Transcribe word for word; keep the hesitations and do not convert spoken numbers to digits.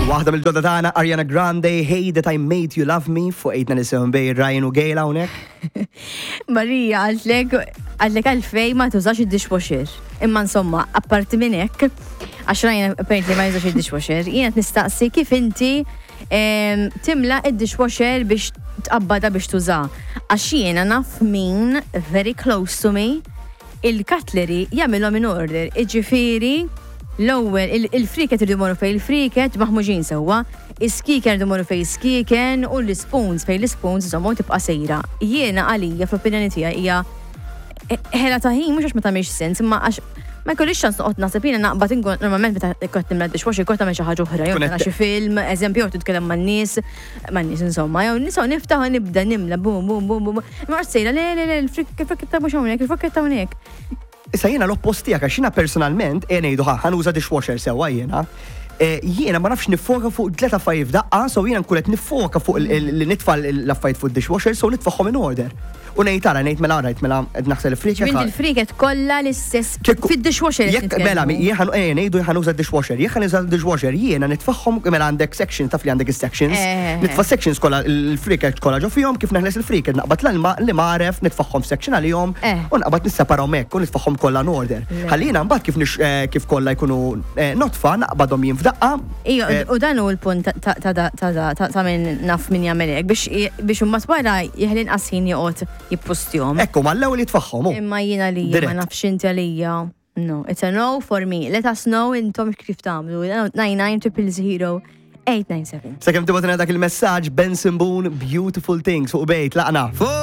Waħda mill-ġodda tagħna Ariana Grande, Hey That I Made You Love Me, fuq ejtna nisimgħu bej Ryan u Gejla hawnhekk. Marija, għaltlek għaltlek għalfej ma tużax id-dishwasher. Imma insomma, apparti minn hekk, għax Ryan apparently ma jużax id-dishwasher, jiena nistaqsi kif inti timla id-dishwasher biex tqabbada biex tuża. Għax jiena naf min very close to me il-cutlery jagħmilhom in order, iġifieri l-ewwel il-friket irdu jmorru fejn il-friket maħmuġin sewwa, is-skiken irdu jmorru fejn is-skiken u l-spoons fejn l-spoons insomma tibqa' sejra. Jiena għalija fl-opinjoni tiegħi hija ħela ta' ħin mhux għax ma tagħmilx sens, imma għax ma jkollix ċans noqgħod naħseb jiena naqbad inkun normalment meta kont nimla d-dishwasher kont tagħmel xi ħaġa oħra, jew nara xi film, eżempju jew titkellem man-nies, man-nies insomma, jew nisgħu niftaħ nibda nimla bum bum bum bum. Imma sejra le le le il-friket ta' mhux hawnhekk, il-friket ta' hawnhekk. Issa jiena l-oppost tiegħek għax jiena personalment e ngħidu ħa ħanuża dishwasher sewwa jiena. Jiena ma nafx nifoka fuq tliet affarijiet f'daqqa, so jiena nkun qed nifoka fuq li nitfa' l-affarijiet fuq id-dishwasher, so nitfa'hom in order. U ngħid tara ngħid mela rajt mela qed naħsel il-friket. Ġbint il-friket kollha l-istess fid-dishwasher. Jekk mela jien ngħidu ħanuża d-dishwasher, jekk ħanuża d-dishwasher jiena nitfa'hom mela għandek section taf li għandek is-sections. Nitfa' sections kollha il-friket kollha ġo fihom kif neħles il-friket naqbad l-ilma li maref nitfa'hom section għalihom u naqbad nisseparahom hekk u nitfa'hom kollha in order. Ħallina mbagħad kif kif kollha jkunu notfa naqbadhom jien f'daqqa. U dan hu l-punt ta' min naf min jagħmel hekk biex imbagħad wara jeħli inqas ħin joqgħod jippostjom. Ekku mal-ewwel jitfaħħom. Imma jiena lija ma nafx inti għalija. No, it's a no for me. Let us know intom kif tagħmlu. nine nine zero zero eight nine seven. Sakemm tibgħatina dak il-messaġġ Benson Boone Beautiful Things fuq bejt laqna.